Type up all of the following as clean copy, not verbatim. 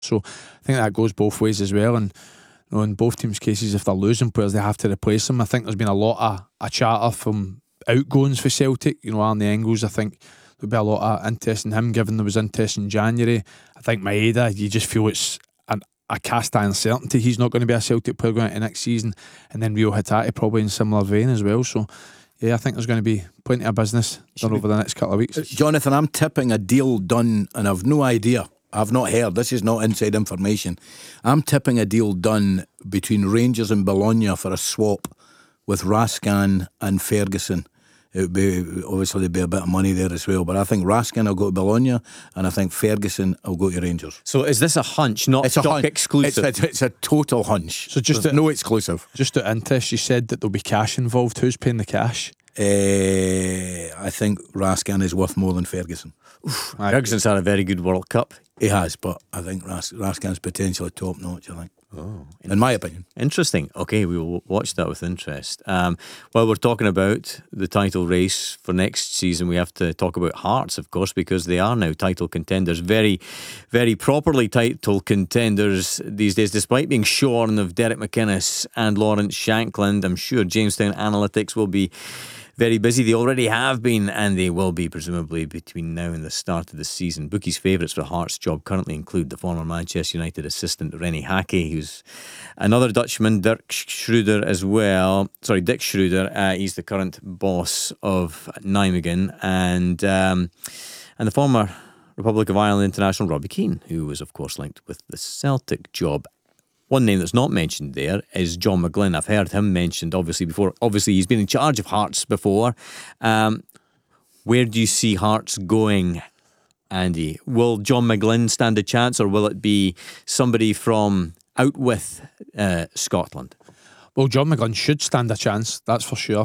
So I think that goes both ways as well. And in both teams' cases, if they're losing players, they have to replace them. I think there's been a lot of chatter from outgoings for Celtic. Arnie Engels, I think there'll be a lot of interest in him, given there was interest in January. I think Maeda, you just feel it's a cast iron certainty he's not going to be a Celtic player going into next season. And then Rio Hatate probably in similar vein as well. So yeah, I think there's going to be plenty of business done over the next couple of weeks. Jonathan, I'm tipping a deal done, and I've no idea. I've not heard. This is not inside information. I'm tipping a deal done between Rangers and Bologna for a swap with Raskin and Ferguson. It would be, obviously there'd be a bit of money there as well, but I think Raskin will go to Bologna and I think Ferguson will go to Rangers. So is this a hunch, not it's a stock hunch. exclusive? It's a total hunch. So no exclusive. Just to interest, you said that there'll be cash involved. Who's paying the cash? I think Raskin is worth more than Ferguson. Ferguson's had a very good World Cup. He has, but I think Raskin's potentially top notch, I think. In my opinion. Interesting. Okay, we will watch that with interest. While we're talking about the title race for next season, we have to talk about Hearts, of course, because they are now title contenders. Very, very properly title contenders these days, despite being shorn of Derek McInnes and Lawrence Shankland. I'm sure Jamestown Analytics will be very busy. They already have been, and they will be presumably between now and the start of the season. Bookies' favourites for Hearts' job currently include the former Manchester United assistant Rennie Hake, who's another Dutchman, Dick Schroeder as well. Dick Schroeder. He's the current boss of Nijmegen, and the former Republic of Ireland international Robbie Keane, who was of course linked with the Celtic job. One name that's not mentioned there is John McGlynn. I've heard him mentioned obviously before. Obviously he's been in charge of Hearts before. Where do you see Hearts going, Andy? Will John McGlynn stand a chance, or will it be somebody from out with Scotland? Well, John McGlynn should stand a chance, that's for sure.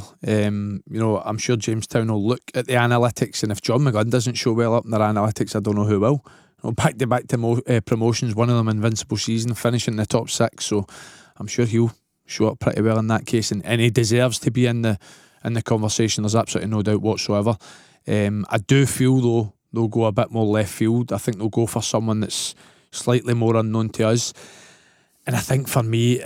I'm sure Jamestown will look at the analytics, and if John McGlynn doesn't show well up in their analytics, I don't know who will. Back-to-back promotions, one of them invincible season, finishing in the top 6, so I'm sure he'll show up pretty well in that case, and he deserves to be in the conversation. There's absolutely no doubt whatsoever. I do feel though they'll go a bit more left field. I think they'll go for someone that's slightly more unknown to us, and I think for me,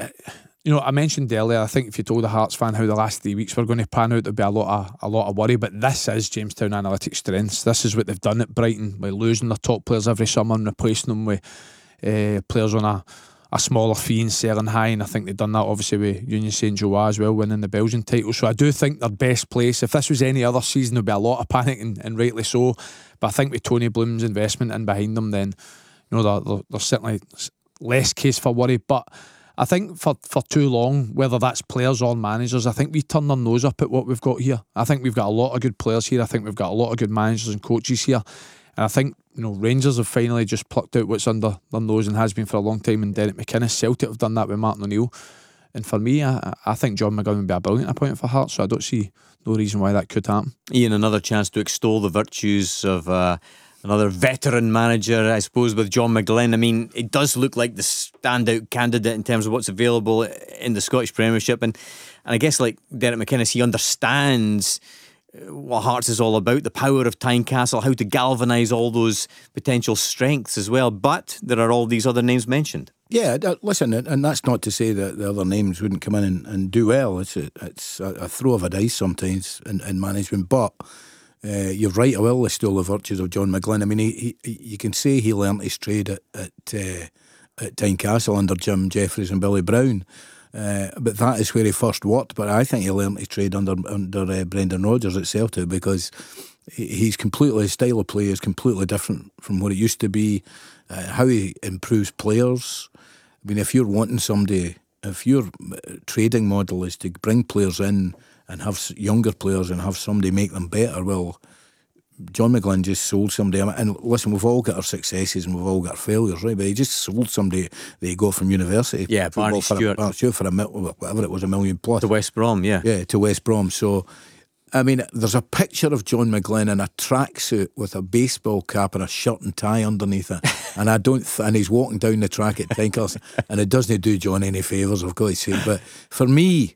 I mentioned earlier, I think if you told a Hearts fan how the last 3 weeks were going to pan out, there'd be a lot of worry. But this is Jamestown Analytics' strengths. This is what they've done at Brighton by losing their top players every summer and replacing them with players on a smaller fee and selling high. And I think they've done that obviously with Union Saint-Gilloise as well, winning the Belgian title. So I do think their best place, if this was any other season, there'd be a lot of panic, and rightly so. But I think with Tony Bloom's investment in behind them, then there's certainly less case for worry. But I think for too long, whether that's players or managers, I think we turn our nose up at what we've got here. I think we've got a lot of good players here. I think we've got a lot of good managers and coaches here. And I think Rangers have finally just plucked out what's under their nose and has been for a long time in Derek McInnes. Celtic have done that with Martin O'Neill. And for me, I think John McGlynn would be a brilliant appointment for Hearts, so I don't see no reason why that could happen. Ian, another chance to extol the virtues of another veteran manager, I suppose, with John McGlynn. I mean, it does look like the standout candidate in terms of what's available in the Scottish Premiership. And I guess, like Derek McInnes, he understands what Hearts is all about, the power of Tynecastle, how to galvanise all those potential strengths as well. But there are all these other names mentioned. Yeah, listen, and that's not to say that the other names wouldn't come in and do well. It's a throw of a dice sometimes in management, but you're right, I will list all the virtues of John McGlynn. I mean, you can say he learnt his trade at Tynecastle under Jim Jeffries and Billy Brown, but that is where he first worked. But I think he learnt his trade under Brendan Rodgers at Celtic, because his style of play is completely different from what it used to be. How he improves players. I mean, if you're wanting somebody, if your trading model is to bring players in and have younger players and have somebody make them better, well, John McGlynn just sold somebody. And listen, we've all got our successes and we've all got our failures, right? But he just sold somebody that he got from university. Yeah, Barney Stewart. For whatever it was, $1 million plus. To West Brom, yeah. Yeah, to West Brom. So, I mean, there's a picture of John McGlynn in a tracksuit with a baseball cap and a shirt and tie underneath it, and he's walking down the track at Tynecastle, and it doesn't do John any favours, I've got to say. But for me,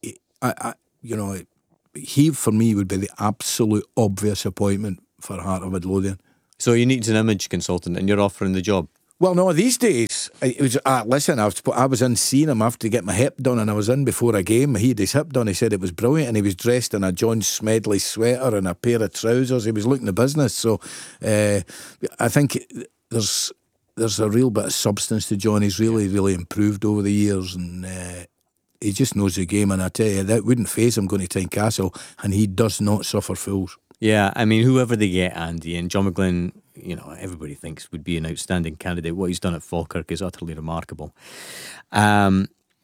he for me would be the absolute obvious appointment for Heart of Midlothian. So you need an image consultant, and you're offering the job. Well, no, these days, it was, listen, I was in seeing him after to get my hip done, and I was in before a game. He had his hip done, he said it was brilliant, and he was dressed in a John Smedley sweater and a pair of trousers. He was looking the business. So I think there's a real bit of substance to John. He's really improved over the years, and he just knows the game. And I tell you, that wouldn't faze him going to Tynecastle, and he does not suffer fools. Yeah, I mean, whoever they get, Andy, and John McGlynn, you know, everybody thinks would be an outstanding candidate. What he's done at Falkirk is utterly remarkable. What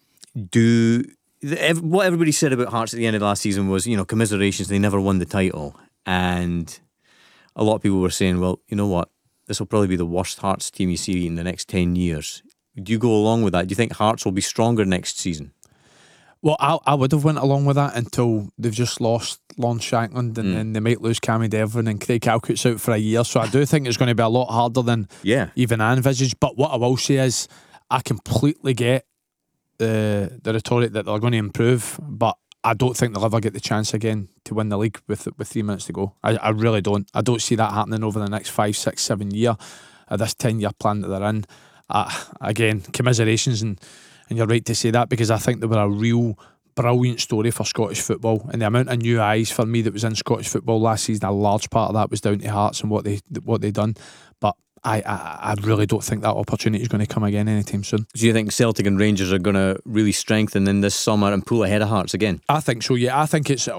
everybody said about Hearts at the end of last season was, you know, commiserations, they never won the title. And a lot of people were saying, well, you know what, this will probably be the worst Hearts team you see in the next 10 years. Do you go along with that? Do you think Hearts will be stronger next season? Well, I would have went along with that until they've just lost Lon Shankland, and then they might lose Cammy Devlin, and Craig Halkett's out for a year. So I do think it's going to be a lot harder than even I envisaged. But what I will say is, I completely get the rhetoric that they're going to improve, but I don't think they'll ever get the chance again to win the league with 3 minutes to go. I really don't. I don't see that happening over the next 5, 6, 7 year of this 10-year plan that they're in. Again, commiserations, and you're right to say that, because I think they were a real brilliant story for Scottish football, and the amount of new eyes for me that was in Scottish football last season, a large part of that was down to Hearts and what they done. But I really don't think that opportunity is going to come again anytime soon. Do you think Celtic and Rangers are going to really strengthen in this summer and pull ahead of Hearts again? I think so, yeah. I think it's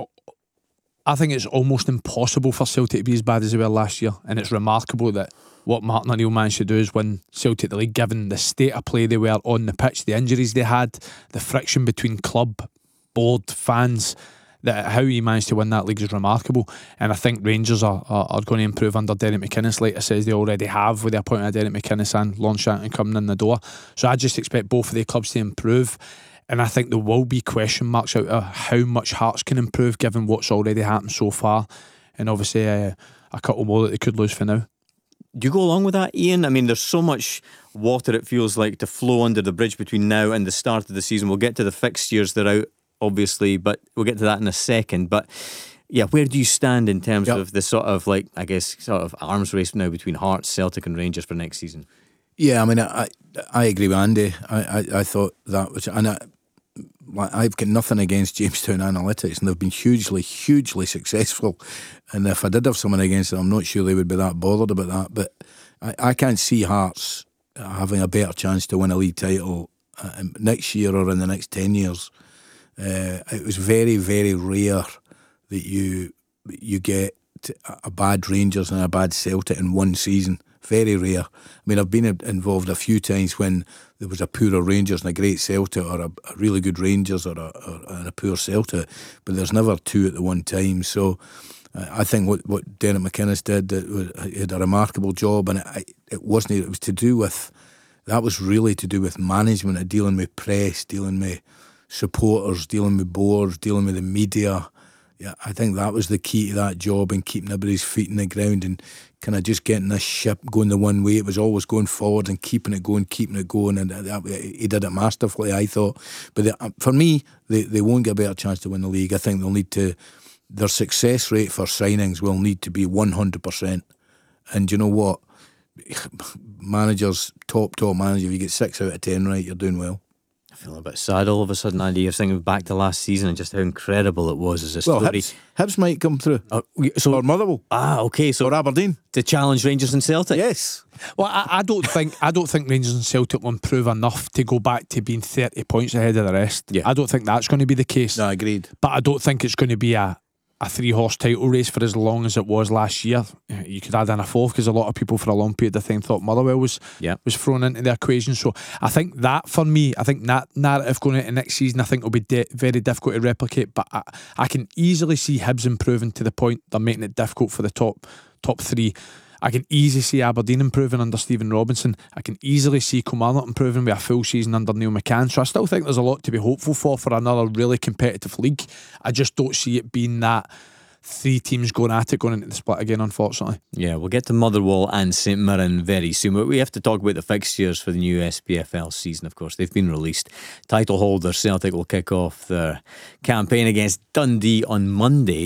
almost impossible for Celtic to be as bad as they were last year, and it's remarkable that what Martin O'Neill managed to do is win Celtic the league, given the state of play they were on the pitch, the injuries they had, the friction between club, board, fans. That how he managed to win that league is remarkable, and I think Rangers are going to improve under Derek McInnes, like I says they already have, with the appointment of Derek McInnes and Lon Shankland coming in the door. So I just expect both of the clubs to improve, and I think there will be question marks out of how much Hearts can improve given what's already happened so far, and obviously a couple more that they could lose for now. Do you go along with that, Ian? I mean, there's so much water, it feels like, to flow under the bridge between now and the start of the season. We'll get to the fixtures, they're out, obviously, but we'll get to that in a second. But yeah, where do you stand in terms of the sort of, like, I guess, sort of arms race now between Hearts, Celtic and Rangers for next season? Yeah, I mean, I agree with Andy. I thought that was... And I've got nothing against Jamestown Analytics, and they've been hugely successful. And if I did have someone against them, I'm not sure they would be that bothered about that. But I can't see Hearts having a better chance to win a league title next year or in the next 10 years. It was very, very rare that you get a bad Rangers and a bad Celtic in one season. Very rare. I mean, I've been involved a few times when there was a poorer Rangers and a great Celtic, or a really good Rangers or a poor Celtic, but there's never two at the one time. So I think what Derek McInnes did, he had a remarkable job, and it was to do with, that was really to do with management, of dealing with press, dealing with supporters, dealing with boards, dealing with the media. Yeah, I think that was the key to that job, and keeping everybody's feet in the ground and kind of just getting this ship going the one way. It was always going forward and keeping it going, and he did it masterfully, I thought. But for me, they won't get a better chance to win the league. I think they'll need to, their success rate for signings will need to be 100%. And you know what? Managers, top manager, if you get 6 out of 10 right, you're doing well. I feel a bit sad all of a sudden, Andy. You're thinking back to last season and just how incredible it was as a story. Hibs might come through. Or Motherwell. Okay. So or Aberdeen to challenge Rangers and Celtic. Yes. Well, I don't think Rangers and Celtic will improve enough to go back to being 30 points ahead of the rest. Yeah. I don't think that's going to be the case. No, agreed. But I don't think it's going to be a 3-horse title race for as long as it was last year. You could add in a 4th, because a lot of people for a long period of time thought Motherwell was thrown into the equation. So I think that, for me, I think that narrative going into next season, I think will be very difficult to replicate. But I can easily see Hibs improving to the point they're making it difficult for the top 3. I can easily see Aberdeen improving under Stephen Robinson. I can easily see Kilmarnock improving with a full season under Neil McCann. So I still think there's a lot to be hopeful for another really competitive league. I just don't see it being that 3 teams going at it going into the split again, unfortunately. Yeah, we'll get to Motherwell and St Mirren very soon. But we have to talk about the fixtures for the new SPFL season, of course. They've been released. Title holder Celtic will kick off their campaign against Dundee on Monday.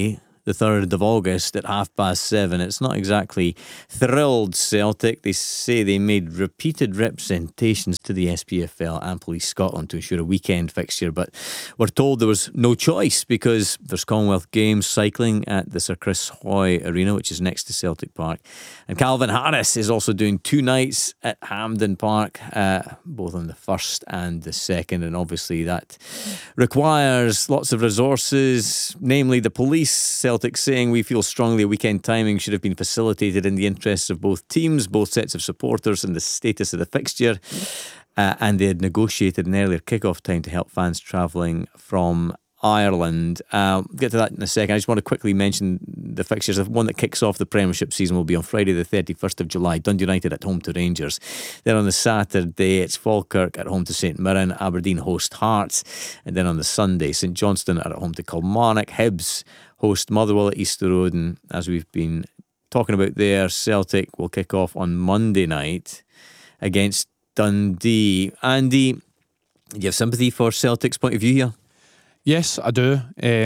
the 3rd of August at 7:30. It's not exactly thrilled Celtic. They say they made repeated representations to the SPFL and Police Scotland to ensure a weekend fixture, but we're told there was no choice because there's Commonwealth Games cycling at the Sir Chris Hoy Arena, which is next to Celtic Park. And Calvin Harris is also doing 2 nights at Hampden Park, both on the 1st and the 2nd, and obviously that requires lots of resources, namely the police. Celtic saying, we feel strongly a weekend timing should have been facilitated in the interests of both teams, both sets of supporters, and the status of the fixture. And they had negotiated an earlier kick-off time to help fans travelling from Ireland. We'll get to that in a second. I just want to quickly mention the fixtures. The one that kicks off the Premiership season will be on Friday the 31st of July. Dundee United at home to Rangers. Then on the Saturday it's Falkirk at home to St Mirren. Aberdeen host Hearts. And then on the Sunday St Johnstone are at home to Kilmarnock. Hibs host Motherwell at Easter Road. And as we've been talking about there, Celtic will kick off on Monday night against Dundee. Andy, do you have sympathy for Celtic's point of view here? Yes, I do.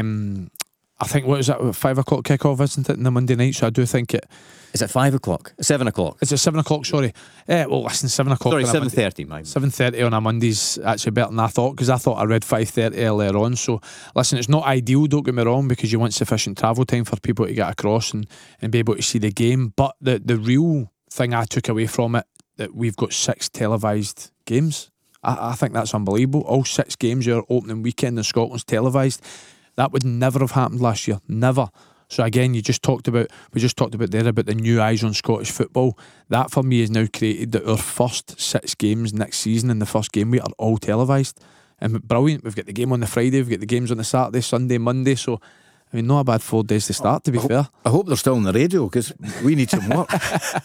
I think, what is that, 5 o'clock kickoff, isn't it, on the Monday night? So I do think it... Is it 5 o'clock? 7 o'clock? Is it 7 o'clock, sorry? Well, listen, 7 o'clock... Sorry, 7:30, mate. 7:30 on a Monday's actually better than I thought, because I thought I read 5:30 earlier on. So, listen, it's not ideal, don't get me wrong, because you want sufficient travel time for people to get across and be able to see the game. But the real thing I took away from it, that we've got 6 televised games. I think that's unbelievable. All 6 games, your opening weekend in Scotland's televised. That would never have happened last year. Never. So again, we just talked about there about the new eyes on Scottish football. That for me has now created that our first 6 games next season in the first game week are all televised. And brilliant. We've got the game on the Friday, we've got the games on the Saturday, Sunday, Monday. So I mean, not a bad 4 days to start, to be fair. I hope they're still on the radio, because we need some work.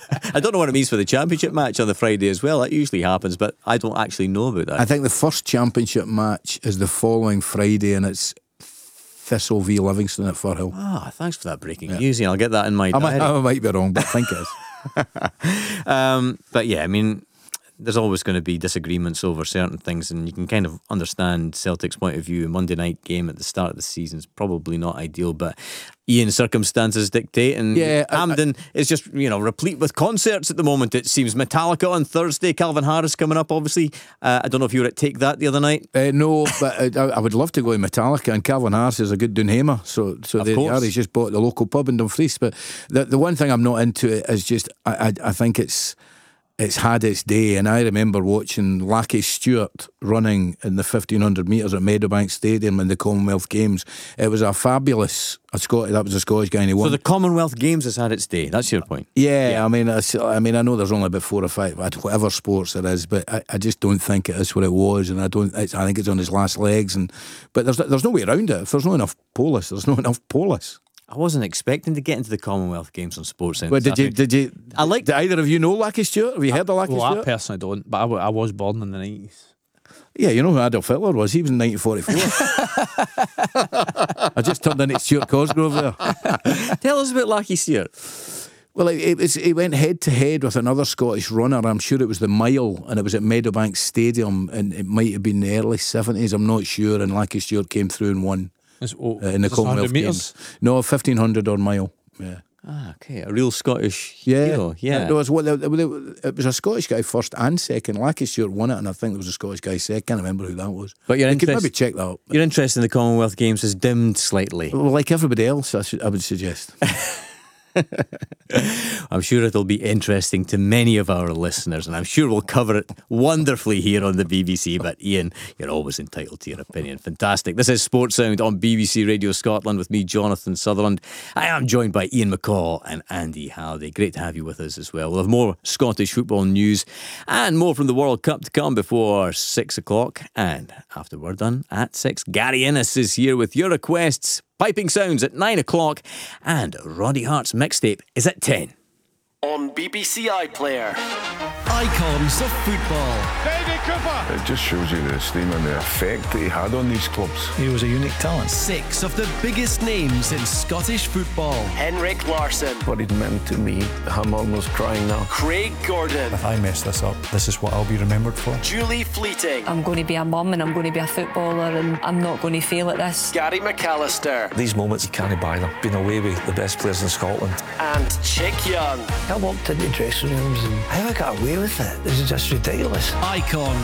I don't know what it means for the Championship match on the Friday as well. That usually happens, but I don't actually know about that. I think the first Championship match is the following Friday, and it's Thistle v Livingston at Firhill. Thanks for that breaking news. I'll get that in my diary. I might be wrong, but I think it is. But yeah, I mean, there's always going to be disagreements over certain things, and you can kind of understand Celtic's point of view. A Monday night game at the start of the season is probably not ideal, but Ian, circumstances dictate, and Hampden is just, replete with concerts at the moment. It seems Metallica on Thursday, Calvin Harris coming up, obviously. I don't know if you were at Take That the other night. No, but I would love to go to Metallica, and Calvin Harris is a good Dunhamer, so there you are. He's just bought the local pub in Dumfries. But the one thing I'm not into it is just I think it's had its day, and I remember watching Lackey Stewart running in the 1500 metres at Meadowbank Stadium in the Commonwealth Games. It was a fabulous that was a Scottish guy, and he won. So the Commonwealth Games has had its day. That's your point. Yeah. I mean, I know there's only about 4 or 5, whatever sports there is, but I just don't think it is what it was, and I think it's on its last legs. But there's no way around it. If there's not enough polis, there's not enough polis. I wasn't expecting to get into the Commonwealth Games on SportsCenter. Well, did either of you know Lackey Stewart? Have you heard of Lackey Stewart? I personally don't, but I was born in the 90s. Yeah, you know who Adolf Hitler was? He was in 1944. I just turned into Stuart Cosgrove there. Tell us about Lackey Stewart. Well, he went head to head with another Scottish runner. I'm sure it was the mile, and it was at Meadowbank Stadium, and it might have been the early 70s. I'm not sure. And Lackey Stewart came through and won in the Commonwealth Games. No, 1500 or mile. Yeah. Okay, a real Scottish hero. Yeah. It was a Scottish guy first and second. Lackey Stewart won it, and I think there was a Scottish guy second. I can't remember who that was. But you could maybe check that out. Your interest in the Commonwealth Games has dimmed slightly. Well, like everybody else, I would suggest. I'm sure it'll be interesting to many of our listeners, and I'm sure we'll cover it wonderfully here on the BBC. But Ian, you're always entitled to your opinion. Fantastic. This is Sports Sound on BBC Radio Scotland with me, Jonathan Sutherland. I am joined by Ian McCall and Andy Halliday. Great to have you with us as well. We'll have more Scottish football news and more from the World Cup to come before 6 o'clock, and after we're done at 6, Gary Innes is here with your requests. Piping Sounds at 9 o'clock, and Roddy Hart's mixtape is at 10. On BBC iPlayer. Icons of football. David Cooper. It just shows you the esteem and the effect that he had on these clubs. He was a unique talent. 6 of the biggest names in Scottish football. Henrik Larsson. What it meant to me, I'm almost crying now. Craig Gordon. If I mess this up, this is what I'll be remembered for. Julie Fleeting. I'm going to be a mum and I'm going to be a footballer and I'm not going to fail at this. Gary McAllister. These moments, you can't buy them. Been away with the best players in Scotland. And Chick Young. I walked into dressing rooms and how I got away with it. This is just ridiculous. Icon.